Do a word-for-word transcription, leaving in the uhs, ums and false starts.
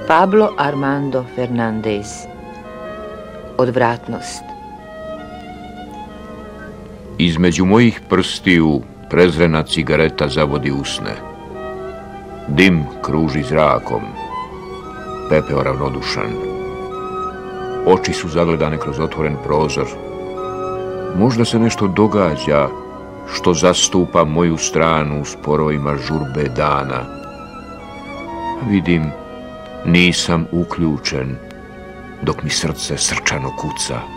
Pablo Armando Fernandez. Odvratnost. Između mojih prstiju prezrena cigareta zavodi usne. Dim kruži zrakom. Pepeo ravnodušan. Oči su zagledane kroz otvoren prozor. Možda se nešto događa što zastupa moju stranu u sporovima žurbe dana. Vidim, nisam uključen dok mi srce srčano kuca.